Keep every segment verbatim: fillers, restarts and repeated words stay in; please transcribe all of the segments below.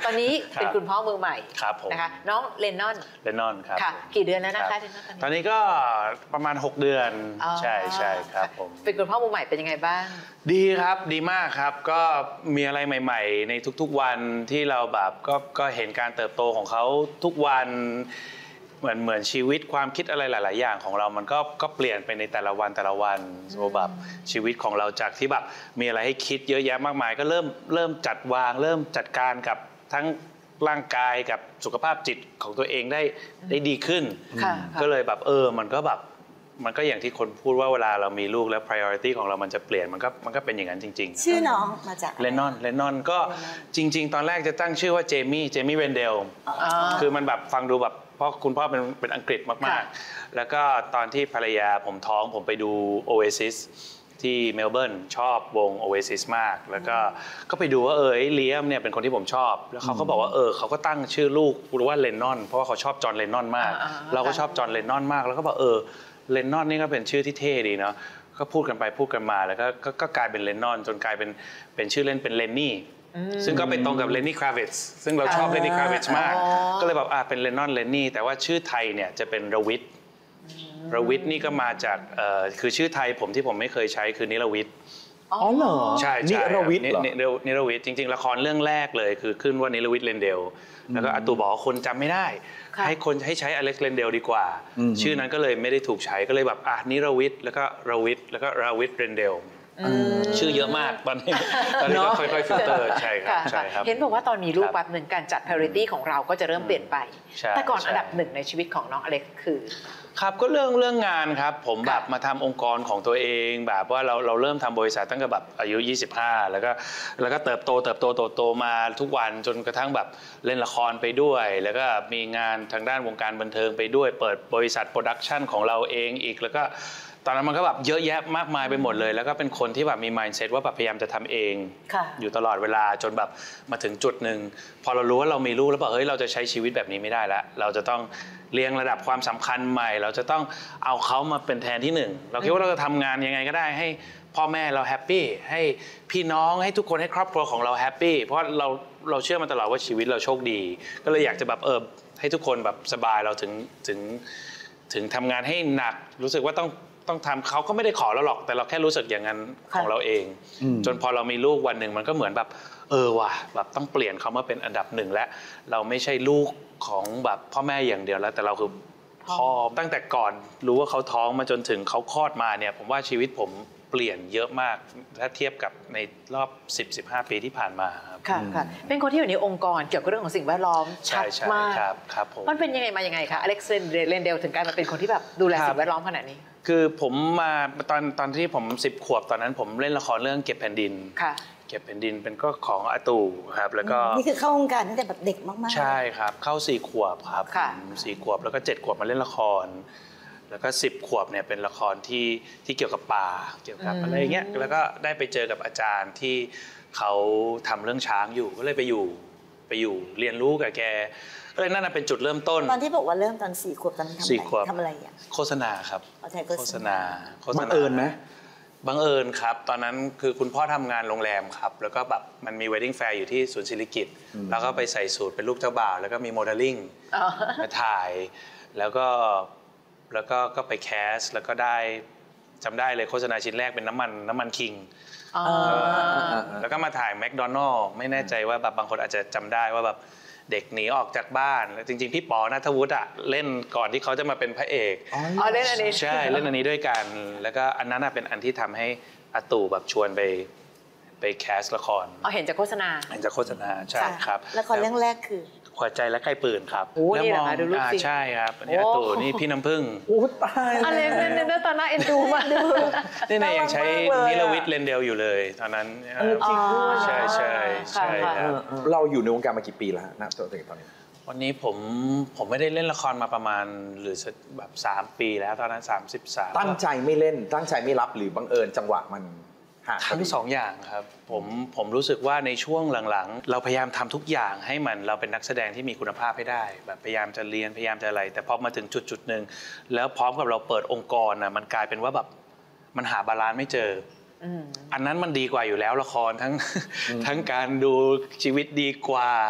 ตอนนี้เป็นคุณพ่อมือใหม่นะคะน้องเลนนอนเลนนอนครับค่ะกี่เดือนแล้วนะคะตอนนี้ก็ประมาณหกเดือนใช่ใช่ครับผมเป็นคุณพ่อมือใหม่เป็นยังไงบ้างดีครับดีมากครับก็มีอะไรใหม่ๆในทุกๆวันที่เราแบบก็ก็เห็นการเติบโตของเขาทุกวันเหมือนเหมือนชีวิตความคิดอะไรหลายๆอย่างของเรามันก็ก็เปลี่ยนไปในแต่ละวันแต่ละวันโซแบบชีวิตของเราจากที่แบบมีอะไรให้คิดเยอะแยะมากมายก็เริ่มเริ่มจัดวางเริ่มจัดการกับทั้งร่างกายกับสุขภาพจิตของตัวเองได้ได้ดีขึ้นก็เลยแบบเออมันก็แบบมันก็อย่างที่คนพูดว่าเวลาเรามีลูกแล้ว priority ของเรามันจะเปลี่ยนมันก็มันก็เป็นอย่างนั้นจริงๆชื่อน้องมาจากเลนนอนเลนนอนก็จริงๆตอนแรกจะตั้งชื่อว่าเจมี่เจมี่เรนเดลคือมันแบบฟังดูแบบเพราะคุณพ่อเป็นเป็นอังกฤษมากๆแล้วก็ตอนที่ภรรยาผมท้องผมไปดู Oasis ที่เมลเบิร์นชอบวง Oasis มากแล้วก็ก็ไปดูว่าเออเลียมเนี่ยเป็นคนที่ผมชอบแล้วเขาก็บอกว่าเออเขาก็ตั้งชื่อลูกว่าเลนนอนเพราะว่าเขาชอบจอห์นเลนนอนมากเราก็ชอบจอห์นเลนนอนมากแล้วก็บอกเออเลนนอนนี่ก็เป็นชื่อที่เท่ดีเนาะก็พูดกันไปพูดกันมาแล้วก็ก็กลายเป็นเลนนอนจนกลายเป็นเป็นชื่อเล่นเป็นเลนนี่ซึ่งก็ไปตรงกับเลนนี่คราวิทซ์ซึ่งเราชอบเลนนี่คราวิทซ์มากก็เลยแบบอ่าเป็นเลนนอนเลนนี่แต่ว่าชื่อไทยเนี่ยจะเป็นรวิทรวิทนี่ก็มาจากเอ่อคือชื่อไทยผมที่ผมไม่เคยใช้คือนิรวิทอ๋อเหรอใช่นิรวิทเหรอนิรวิทจริงๆละครเรื่องแรกเลยคือขึ้นว่านิรวิทเรนเดลแล้วก็อาตูบอกว่าคนจำไม่ได้ให้คนให้ใช้อเล็กซ์เรนเดลดีกว่าชื่อนั้นก็เลยไม่ได้ถูกใช้ก็เลยแบบอ่ะนิรวิทแล้วก็รวิทแล้วก็ราวิทเรนเดลชื่อเยอะมากตอนนี้ตอนนี้ก็ค่อยๆฟิลเตอร์ใช่ครับใช่ครับเห็นบอกว่าตอนมีลูกแบบหนึ่งการจัด priority ของเราก็จะเริ่มเปลี่ยนไปแต่ก่อนอันดับหนึ่งในชีวิตของน้องอเล็กซ์คือครับก็เรื่องเรื่องงานครับผมแบบมาทำองค์กรของตัวเองแบบว่าเราเราเริ่มทำบริษัทตั้งแต่แบบอายุยี่สิบห้าแล้วก็แล้วก็เติบโตเติบโตโตโตมาทุกวันจนกระทั่งแบบเล่นละครไปด้วยแล้วก็มีงานทางด้านวงการบันเทิงไปด้วยเปิดบริษัทโปรดักชันของเราเองอีกแล้วก็ตอนนั้นมันก็แบบเยอะแยะมากมายไปหมดเลยแล้วก็เป็นคนที่แบบมี mindset ว่าแบบพยายามจะทำเองอยู่ตลอดเวลาจนแบบมาถึงจุดหนึ่งพอเรารู้ว่าเรามีลูกแล้วบอกเฮ้ยเราจะใช้ชีวิตแบบนี้ไม่ได้แล้วเราจะต้องเรียงระดับความสำคัญใหม่เราจะต้องเอาเขามาเป็นแทนที่หนึ่งเราคิดว่าเราจะทำงานยังไงก็ได้ให้พ่อแม่เราแฮปปี้ให้พี่น้องให้ทุกคนให้ครอบครัวของเราแฮปปี้เพราะเราเราเชื่อมาตลอดว่าชีวิตเราโชคดีก็เลยอยากจะแบบเออให้ทุกคนแบบสบายเราถึงถึงถึงทำงานให้หนักรู้สึกว่าต้องต้องทำเขาก็ไม่ได้ขอเราหรอกแต่เราแค่รู้สึกอย่างนั้นของเราเองจนพอเรามีลูกวันหนึ่งมันก็เหมือนแบบเออว่ะแบบต้องเปลี่ยนเขามาเป็นอันดับหนึ่งและเราไม่ใช่ลูกของแบบพ่อแม่อย่างเดียวแล้วแต่เราคือพ่อตั้งแต่ก่อนรู้ว่าเขาท้องมาจนถึงเขาคลอดมาเนี่ยผมว่าชีวิตผมเปลี่ยนเยอะมากถ้าเทียบกับในรอบ สิบถึงสิบห้า ปีที่ผ่านมาครับค่ะค่ะเป็นคนที่อยู่ในองค์กรเกี่ยวกับเรื่องของสิ่งแวดล้อมชัดมากครับครับผมมันเป็นยังไงมายังไงคะอเล็กซ์เรนเดลถึงกลายมาเป็นคนที่แบบดูแลสิ่งแวดล้อมขนาดนี้คือผมมาตอนตอนที่ผมสิบขวบตอนนั้นผมเล่นละครเรื่องเก็บแผ่นดินค่ะเก็บแผ่นดินเป็นก็ของอาตูครับแล้วก็นี่คือเข้าวงการตั้งแต่แบบเด็กมากๆใช่ครับเข้าสี่ขวบครับสี่ขวบแล้วก็เจ็ดขวบมาเล่นละครแล้วก็สิบขวบเนี่ยเป็นละครที่ที่เกี่ยวกับป่าเกี่ยวกับอะไรเงี้ยแล้วก็ได้ไปเจอกับอาจารย์ที่เขาทำเรื่องช้างอยู่ก็เลยไปอยู่ไปอยู่เรียนรู้กับแกก็เลยนั่นเป็นจุดเริ่มต้นตอนที่บอกว่าเริ่มตอนสี่ขวบตอนทำอะไรทำอะไรอ่ะโฆษณาครับโฆษณาบังเอิญไหมบังเอิญครับตอนนั้นคือคุณพ่อทำงานโรงแรมครับแล้วก็แบบมันมี wedding fair อยู่ที่ศูนย์ศิริกิติ์แล้วก็ไปใส่สูทเป็นลูกเจ้าบ่าวแล้วก็มีโมเดลลิ่งมาถ่ายแล้วก็แล้วก็ก็ไปแคสแล้วก็ได้จำได้เลยโฆษณาชิ้นแรกเป็นน้ำมันน้ำมันคิงแล้วก็มาถ่ายแมคโดนัลล์ไม่แน่ใจว่าแบบบางคนอาจจะจำได้ว่าแบบเด็กหนีออกจากบ้านแล้วจริงๆพี่ปอณัฐวุฒิอะเล่นก่อนที่เขาจะมาเป็นพระเอกอ๋อเล่นอันนี้ใช่เล่นอันนี้ด้วยกันแล้วก็อันนั้นเป็นอันที่ทำให้อาตู่แบบชวนไปไปแคสละครอ๋อเห็นจากโฆษณาเห็นจากโฆษณาใช่ครับละครเรื่องแรกคือหัวใจและใกล้ปืนครับแล้วมองใช่ครับอันนี้อาตู่นี่พี่น้ำผึ้งโอ้ตายอะไรเนี่ยเนี่ยตอนนั้นเอ็นดูมากนี่นายยังใช้นิรวิทย์เรนเดลอยู่เลยตอนนั้นจริงด้วยใช่ใช่ใช่ครับเราอยู่ในวงการมากี่ปีแล้วนะตัวเองตอนนี้วันนี้ผมผมไม่ได้เล่นละครมาประมาณหรือแบบสามปีแล้วตอนนั้นสามสิบสามตั้งใจไม่เล่นตั้งใจไม่รับหรือบังเอิญจังหวะมันทั้งสองอย่างครับผมผมรู้สึกว่าในช่วงหลังๆเราพยายามทำทุกอย่างให้มันเราเป็นนักแสดงที่มีคุณภาพให้ได้แบบพยายามจะเรียนพยายามจะอะไรแต่พอมาถึงจุดจุดหนึ่งแล้วพร้อมกับเราเปิดองค์กรนะมันกลายเป็นว่าแบบมันหาบาลานซ์ไม่เจออันนั้นมันดีกว่าอยู่แล้วละครทั้งทั้งการดูชีวิตดีกว่า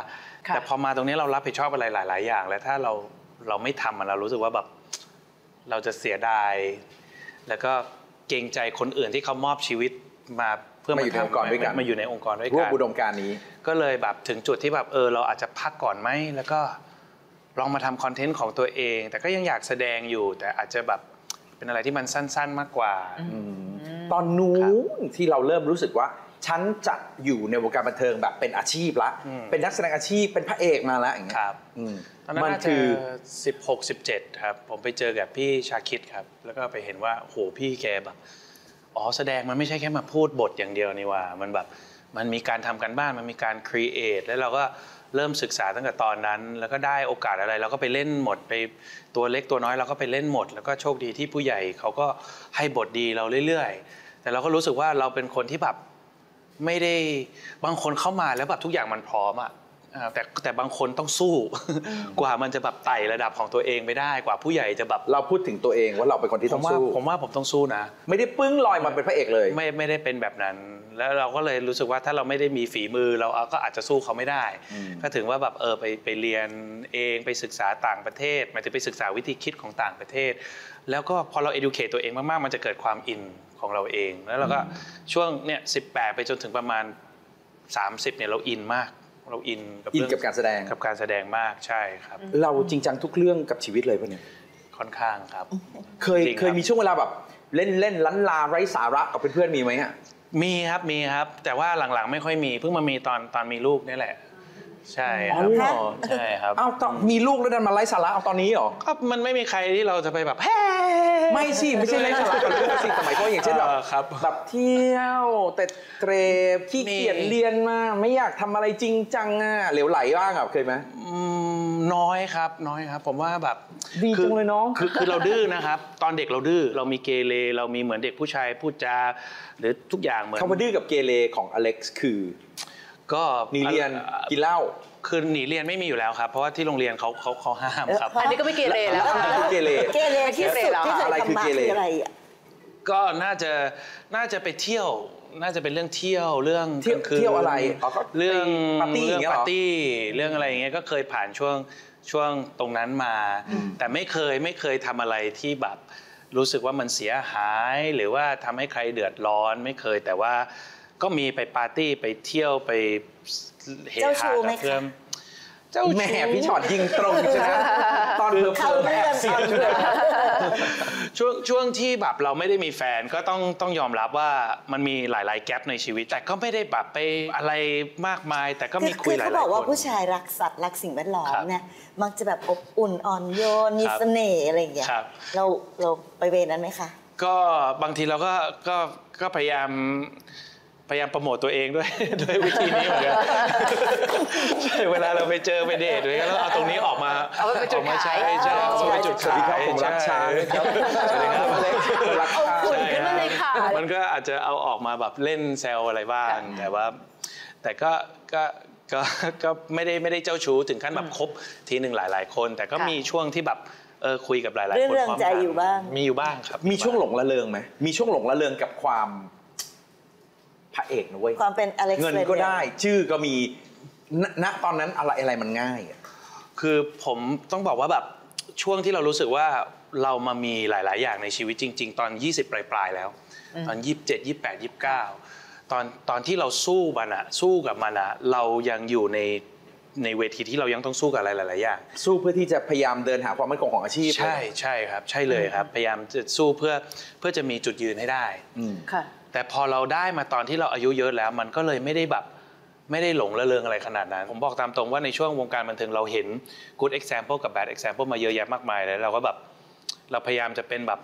แต่พอมาตรงนี้เรารับผิดชอบอะไรหลายๆอย่างแล้วถ้าเราเราไม่ทำมันเรารู้สึกว่าแบบเราจะเสียดายแล้วก็เกรงใจคนอื่นที่เขามอบชีวิตมาเพื่อมาอยู่ในองค์กรด้วยกันมาอยู่ในองค์กรด้วยร่วกัมนอุดมการณ์นี้ก็เลยแบบถึงจุดที่แบบเออเราอาจจะพักก่อนไหมแล้วก็ลองมาทำคอนเทนต์ของตัวเอง แต่ก็ยังอยากแสดงอยู่แต่อาจจะแบบเป็นอะไรที่มันสั้นๆมากกว่าตอนนู้นที่เราเริ่มรู้สึกว่าฉันจะอยู่ในวงการบันเทิงแบบเป็นอาชีพละเป็นนักแสดงอาชีพเป็นพระเอกมาแล้วอย่างเงี้ยครับตอนนั้นน่าจะสิบหก สิบเจ็ดครับผมไปเจอกับพี่ชาคิดครับแล้วก็ไปเห็นว่าโหพี่แกแบบอ๋อแสดงมันไม่ใช่แค่มาพูดบทอย่างเดียวนี่ว่ามันแบบมันมีการทำกันบ้านมันมีการครีเอทแล้วเราก็เริ่มศึกษาตั้งแต่ตอนนั้นแล้วก็ได้โอกาสอะไรเราก็ไปเล่นหมดไปตัวเล็กตัวน้อยเราก็ไปเล่นหมดแล้วก็โชคดีที่ผู้ใหญ่เขาก็ให้บทดีเราเรื่อยๆแต่เราก็รู้สึกว่าเราเป็นคนที่แบบไม่ได้บางคนเข้ามาแล้วแบบทุกอย่างมันพร้อมอะแต่แต่บางคนต้องสู้กว่ามันจะแบบไต่ระดับของตัวเองไปได้กว่าผู้ใหญ่จะแบบเราพูดถึงตัวเองว่าเราเป็นคนที่ต้องสู้ผมว่าผมต้องสู้นะไม่ได้ปึ้งลอยมาเป็นพระเอกเลยไม่ไม่ได้เป็นแบบนั้นแล้วเราก็เลยรู้สึกว่าถ้าเราไม่ได้มีฝีมือเราก็อาจจะสู้เขาไม่ได้ก็ถึงว่าแบบเออไปไปเรียนเองไปศึกษาต่างประเทศหมายถึงไปศึกษาวิธีคิดของต่างประเทศแล้วก็พอเรา educate ตัวเองมากๆมันจะเกิดความอินของเราเองแล้วเราก็ช่วงเนี่ยสิบแปดไปจนถึงประมาณสามสิบเนี่ยเราอินมากเราอินกับอินกับการแสดงกับการแสดงมากใช่ครับเราจริงจังทุกเรื่องกับชีวิตเลยป่ะเนี่ยค่อนข้างครับเคยเคยมีช่วงเวลาแบบเล่นเล่นล้านลาไร้สาระกับเพื่อนๆมีไหมฮะมีครับมีครับแต่ว่าหลังๆไม่ค่อยมีเพิ่งมามีตอนตอนมีลูกนี่แหละใช่ครับใช่ครับอ้าวมีลูกแล้วดันมาไร้สาระเอาตอนนี้เหรอก็มันไม่มีใครที่เราจะไปแบบไม่สิไม่ใช่ไร้สาระกับเรื่องสิสมัยก่อนอย่างเช่นแบบแบบเที่ยวแต่เตรขี้เกียจเรียนมาไม่อยากทำอะไรจริงจังอ่ะเหลวไหลบ้างอ่ะเคยไหมน้อยครับน้อยครับผมว่าแบบดีจังเลยน้องคือคือเราดื้อนะครับตอนเด็กเราดื้อเรามีเกเรเรามีเหมือนเด็กผู้ชายพูดจาหรือทุกอย่างเหมือนคำว่าดื้อกับเกเรของอเล็กซ์คือก็หนีเรียนกินเหล้าคือหนีเรียนไม่มีอยู่แล้วครับเพราะว่าที่โรงเรียนเขาเขาเขาห้ามครับอันนี้ก็ไม่เกเรแล้วเกเรเกเรที่สุดที่เคยทำมาคืออะไรอ่ะก็น่าจะน่าจะไปเที่ยวน่าจะเป็นเรื่องเที่ยวเรื่องเที่ยวอะไรเรื่องปาร์ตี้เรื่องปาร์ตี้เรื่องอะไรอย่างเงี้ยก็เคยผ่านช่วงช่วงตรงนั้นมาแต่ไม่เคยไม่เคยทำอะไรที่แบบรู้สึกว่ามันเสียหายหรือว่าทำให้ใครเดือดร้อนไม่เคยแต่ว่าก็มีไปปาร์ตี้ไปเที่ยวไปเฮฮากับเพื่อนเจ้าแม่พี่ชอตยิงตรงใช่ไหมตอนเธอเข้าเรื่องเสียงช่วงช่วงที่แบบเราไม่ได้มีแฟนก็ต้องต้องยอมรับว่ามันมีหลายๆแกลบในชีวิตแต่ก็ไม่ได้แบบไปอะไรมากมายแต่ก็มีคุยหลายๆคนเขาบอกว่าผู้ชายรักสัตว์รักสิ่งแวดล้อมเนี่ยมักจะแบบอบอุ่นอ่อนโยนมีเสน่ห์อะไรอย่างเงี้ยเราเราไปเวนั้นไหมคะก็บางทีเราก็ก็ก็พยายามพยายามโปรโมตตัวเองด้วยด้วยวิธีนี้เหมือนกันใช่เวลาเราไปเจอไปเดทด้วยก็เอาตรงนี้ออกมาเอาไปจุดขายใช่เอาไปจุดขายผมรักช้างครับสวัสดีครับรักช้างขึ้นมาเลยค่ะมันก็อาจจะเอาออกมาแบบเล่นแซวอะไรบ้างแต่ว่าแต่ก็ก็ก็ก็ไม่ได้ไม่ได้เจ้าชู้ถึงขั้นแบบคบทีหนึ่งหลายๆคนแต่ก็มีช่วงที่แบบเออคุยกับหลายๆคนเรื่องใจอยู่บ้างมีอยู่บ้างครับมีช่วงหลงระเริงไหมมีช่วงหลงระเริงกับความพระเอกนะเว้ยความเป็นอเล็กซ์เงินก็ได้ชื่อก็มีณตอนนั้นอะไรอะไรมันง่ายอ่ะคือผมต้องบอกว่าแบบช่วงที่เรารู้สึกว่าเรามามีหลายๆอย่างในชีวิตจริงๆตอนยี่สิบปลายๆแล้วตอนยี่สิบเจ็ด ยี่สิบแปด ยี่สิบเก้าตอนตอนที่เราสู้มันอะสู้กับมันอะเรายังอยู่ในในเวทีที่เรายังต้องสู้กับอะไรหลายๆอย่างสู้เพื่อที่จะพยายามเดินหาความมั่นคงของอาชีพใช่ใช่ครับใช่เลยครับพยายามจะสู้เพื่อเพื่อจะมีจุดยืนให้ได้ค่ะแต่พอเราได้มาตอนที่เราอายุเยอะแล้วมันก็เลยไม่ได้แบบไม่ได้หลงระเริงอะไรขนาดนั้นผมบอกตามตรงว่าในช่วงวงการบันเทิงเราเห็น good example กับ bad example มาเยอะแยะมากมายเลยเราก็แบบเราพยายามจะเป็นแบบ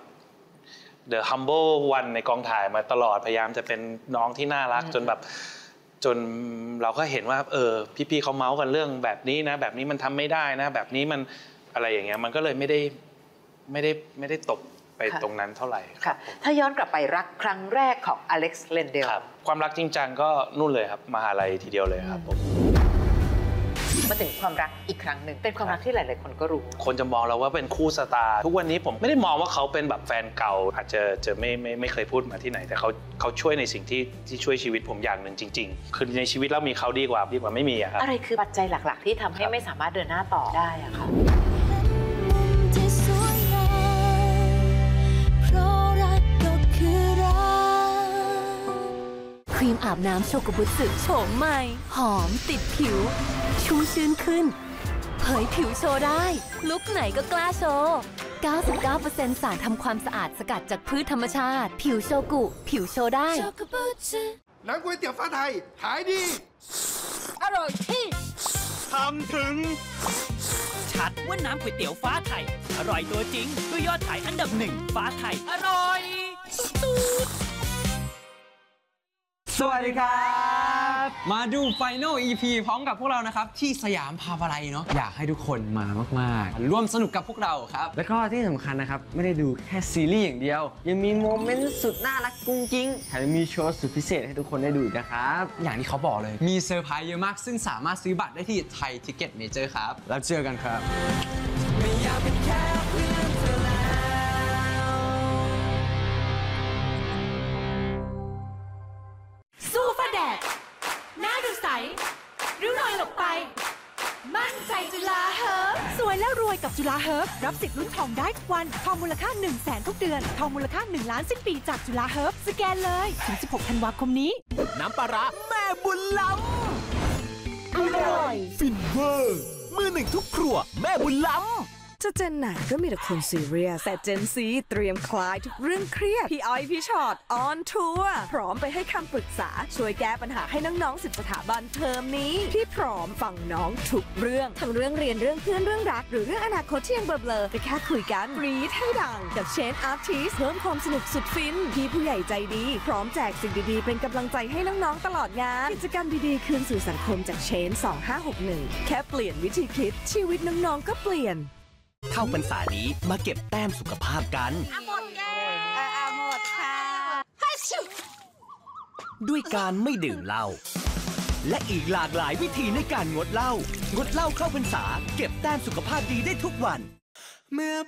the humble one ในกองถ่ายมาตลอดพยายามจะเป็นน้องที่น่ารักจนแบบจนเราก็เห็นว่าเออพี่ๆเขาเมาส์กันเรื่องแบบนี้นะแบบนี้มันทำไม่ได้นะแบบนี้มันอะไรอย่างเงี้ยมันก็เลยไม่ได้ไม่ได้ไม่ได้ตกไปตรงนั้นเท่าไหร่ค่ะถ้าย้อนกลับไปรักครั้งแรกของอเล็กซ์เลนเดลความรักจริงจังก็นู่นเลยครับมหาลัยทีเดียวเลยครับผมมาถึงความรักอีกครั้งหนึ่งเป็นความรักที่หลายๆคนก็รู้คนจะมองเราว่าเป็นคู่สตาร์ทุกวันนี้ผมไม่ได้มองว่าเขาเป็นแบบแฟนเก่าอาจจะจะไม่ไม่ไม่เคยพูดมาที่ไหนแต่เขาเขาช่วยในสิ่งที่ที่ช่วยชีวิตผมอย่างหนึ่งจริงๆคือในชีวิตแล้วมีเขาดีกว่าดีกว่าไม่มีอะครับอะไรคือปัจจัยหลักๆที่ทำให้ไม่สามารถเดินหน้าต่อได้อะค่ะครีมอาบน้ำโชกุบุสึโฉมใหม่หอมติดผิวชุ่มชื้นขึ้นเผยผิวโชว์ได้ลุคไหนก็กล้าโชว์ เก้าสิบเก้าเปอร์เซ็นต์ สารทำความสะอาดสกัดจากพืชธรรมชาติผิวโชกุผิวโชว์ได้น้ำก๋วยเตี๋ยวฟ้าไทยขายดีอร่อยที่ทำถึงชัดว่าน้ำก๋วยเตี๋ยวฟ้าไทยอร่อยตัวจริงด้วยยอดขายอันดับหนึ่งฟ้าไทยอร่อยสุดสวัสดีครับมาดู Final อี พี พร้อมกับพวกเรานะครับที่สยามพาวาไลเนาะอยากให้ทุกคนมามากๆร่วมสนุกกับพวกเราครับแล้วก็ที่สำคัญนะครับไม่ได้ดูแค่ซีรีส์อย่างเดียวยังมีโมเมนต์สุดน่ารักกุ้งกิ้งแถมมีโชว์สุดพิเศษให้ทุกคนได้ดูนะครับอย่างที่เขาบอกเลยมีเซอร์ไพรส์เยอะมากซึ่งสามารถซื้อบัตรได้ที่ไทยทิกเก็ตเมเจอร์ครับแล้วเจอกันครับไม่อยากเป็นแค่เพื่อนเธอสู้ฟ้าแดดหน้าดูใสริ้วรอยหลบไปมั่นใจจุฬาเฮิร์บสวยและรวยกับจุฬาเฮิร์บรับสิทธิ์ลุ้นทองได้ทุกวันทองมูลค่าหนึ่งแสนทุกเดือนทองมูลค่าหนึ่งล้านสิ้นปีจากจุฬาเฮิร์บสแกนเลยถึงสิบหกธันวาคมนี้น้ำปลาร้าแม่บุญล้ำอร่อยฟินเวอร์มือหนึ่งทุกครัวแม่บุญล้ำจะเจนไหนก็มีแต่คนซีเรียสแต่เจนซีเตรียมคลายทุกเรื่องเครียดพี่อ้อยพี่ชอตออนทัวร์พร้อมไปให้คำปรึกษาช่วยแก้ปัญหาให้น้องๆสิบสถาบันเทอมนี้พี่พร้อมฟังน้องทุกเรื่องทั้งเรื่องเรียนเรื่องเพื่อนเรื่องรักหรือเรื่องอนาคตที่ยังเบลอๆไปแค่คุยกันกรี๊ดให้ดังกับเชนอาร์ติสเพิ่มความสนุกสุดฟินพี่ผู้ใหญ่ใจดีพร้อมแจกสิ่งดีๆเป็นกำลังใจให้น้องๆตลอดงานกิจกรรมดีๆคืนสู่สังคมจากเชนสองห้าหกหนึ่งแค่เปลี่ยนวิธีคิดชีวิตน้องๆก็เปลี่ยนเข้าพรรษานี้มาเก็บแต้มสุขภาพกันหมดแก้วหมดค่ะด้วยการไม่ดื่มเหล้าและอีกหลากหลายวิธีในการงดเหล้างดเหล้าเข้าพรรษาเก็บแต้มสุขภาพดีได้ทุกวันเมื่อ